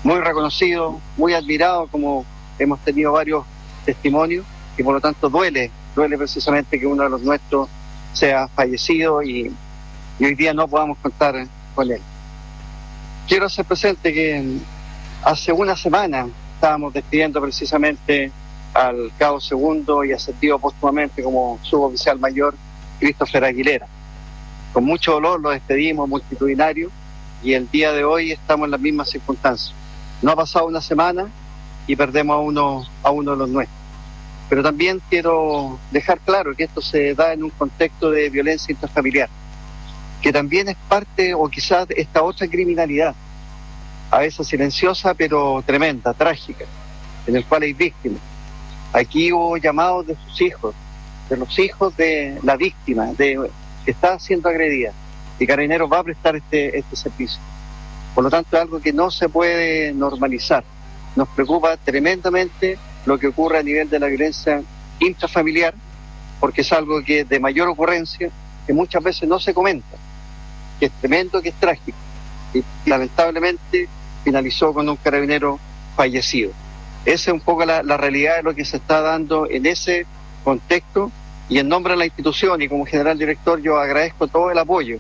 muy reconocido, muy admirado, como hemos tenido varios testimonios, y por lo tanto duele precisamente que uno de los nuestros sea fallecido y hoy día no podamos contar con él. Quiero hacer presente que hace una semana estábamos despidiendo precisamente al cabo segundo y ascendido póstumamente como suboficial mayor Christopher Aguilera. Con mucho dolor lo despedimos, multitudinario, y el día de hoy estamos en las mismas circunstancias. No ha pasado una semana y perdemos a uno de los nuestros. Pero también quiero dejar claro que esto se da en un contexto de violencia intrafamiliar, que también es parte, o quizás esta otra criminalidad, a veces silenciosa pero tremenda, trágica, en el cual hay víctimas. Aquí hubo llamados de sus hijos, de los hijos de la víctima, que está siendo agredida, y Carabineros va a prestar este servicio. Por lo tanto, es algo que no se puede normalizar. Nos preocupa tremendamente lo que ocurre a nivel de la violencia intrafamiliar, porque es algo que es de mayor ocurrencia, que muchas veces no se comenta, que es tremendo, que es trágico, y lamentablemente finalizó con un carabinero fallecido. Esa es un poco la realidad de lo que se está dando en ese contexto, y en nombre de la institución y como general director yo agradezco todo el apoyo,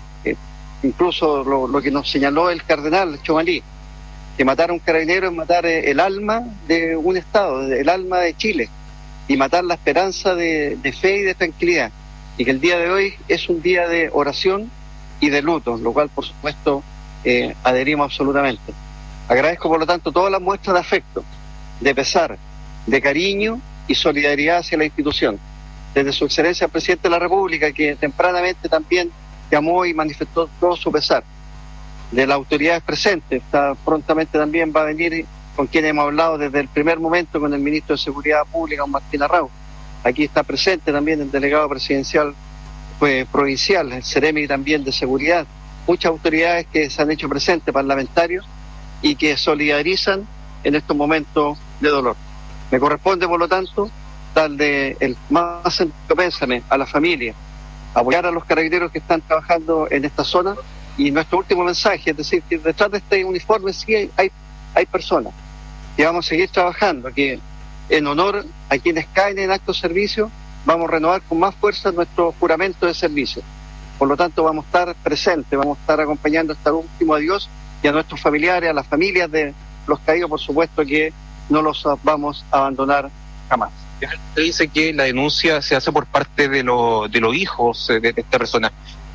incluso lo que nos señaló el cardenal Chomalí, que matar a un carabinero es matar el alma de un Estado, el alma de Chile, y matar la esperanza de fe y de tranquilidad, y que el día de hoy es un día de oración y de luto, lo cual por supuesto adherimos absolutamente. Agradezco por lo tanto todas las muestras de afecto, de pesar, de cariño y solidaridad hacia la institución, desde su excelencia el presidente de la República, que tempranamente también llamó y manifestó todo su pesar, de las autoridades presentes. Prontamente también va a venir, con quien hemos hablado desde el primer momento, con el ministro de Seguridad Pública, don Martín Arrau. Aquí está presente también el delegado presidencial provincial, el Ceremi también de Seguridad, muchas autoridades que se han hecho presentes, parlamentarios, y que solidarizan en estos momentos de dolor. Me corresponde, por lo tanto, darle el más sentido pésame a la familia, apoyar a los carabineros que están trabajando en esta zona, y nuestro último mensaje, es decir, que detrás de este uniforme sí hay personas, que vamos a seguir trabajando, que en honor a quienes caen en acto de servicio, vamos a renovar con más fuerza nuestro juramento de servicio. Por lo tanto, vamos a estar presentes, vamos a estar acompañando hasta el último adiós, y a nuestros familiares, a las familias de los caídos, por supuesto que no los vamos a abandonar jamás. Usted dice que la denuncia se hace por parte de los hijos de esta persona.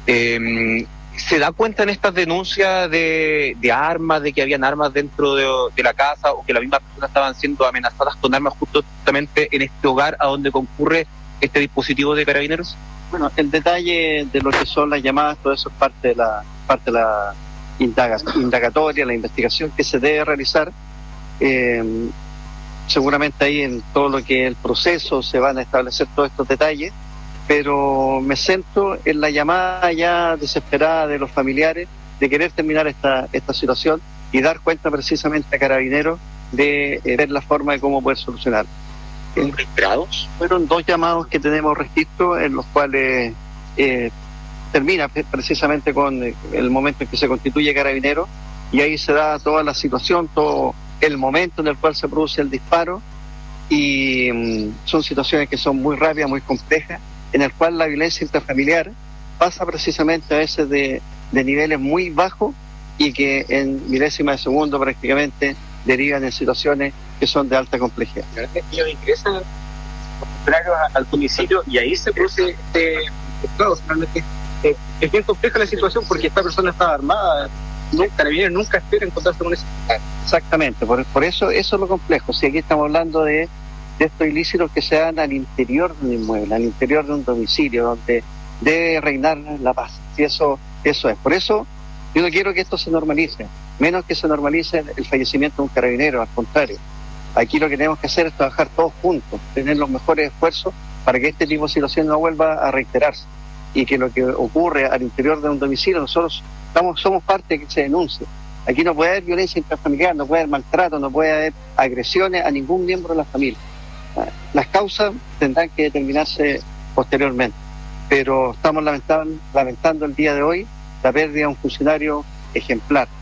¿Se da cuenta en estas denuncias de armas, de que habían armas dentro de la casa, o que las mismas personas estaban siendo amenazadas con armas justamente en este hogar a donde concurre este dispositivo de Carabineros? Bueno, el detalle de lo que son las llamadas, todo eso es parte de la indagatoria, la investigación que se debe realizar. Seguramente ahí en todo lo que es el proceso se van a establecer todos estos detalles, pero me centro en la llamada ya desesperada de los familiares de querer terminar esta situación y dar cuenta precisamente a Carabineros de ver la forma de cómo poder solucionar. ¿Registrados? Fueron 2 llamados que tenemos registro, en los cuales termina precisamente con el momento en que se constituye Carabineros, y ahí se da toda la situación, todo el momento en el cual se produce el disparo, y son situaciones que son muy rápidas, muy complejas, en el cual la violencia intrafamiliar pasa precisamente a veces de niveles muy bajos, y que en milésimas de segundo prácticamente derivan en situaciones que son de alta complejidad. Ellos ingresan al domicilio y ahí se produce realmente es bien compleja la situación, porque esta persona estaba armada. Carabineros nunca espera encontrarse con eso. Exactamente, por eso es lo complejo. Si aquí estamos hablando de estos ilícitos que se dan al interior de un inmueble, al interior de un domicilio, donde debe reinar la paz. Y eso es. Por eso yo no quiero que esto se normalice, menos que se normalice el fallecimiento de un carabinero, al contrario. Aquí lo que tenemos que hacer es trabajar todos juntos, tener los mejores esfuerzos para que este tipo de situación no vuelva a reiterarse, y que lo que ocurre al interior de un domicilio, nosotros somos parte de que se denuncie. Aquí no puede haber violencia intrafamiliar, no puede haber maltrato, no puede haber agresiones a ningún miembro de la familia. Las causas tendrán que determinarse posteriormente, pero estamos lamentando el día de hoy la pérdida de un funcionario ejemplar,